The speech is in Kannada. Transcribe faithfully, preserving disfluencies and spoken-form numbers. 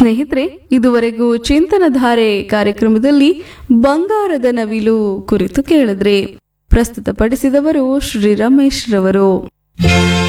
ಸ್ನೇಹಿತರೆ, ಇದುವರೆಗೂ ಚಿಂತನಧಾರೆ ಕಾರ್ಯಕ್ರಮದಲ್ಲಿ ಬಂಗಾರದ ನವಿಲು ಕುರಿತು ಕೇಳಿದ್ರೆ ಪ್ರಸ್ತುತಪಡಿಸಿದವರು ಶ್ರೀ ರಮೇಶ್ ರವರು.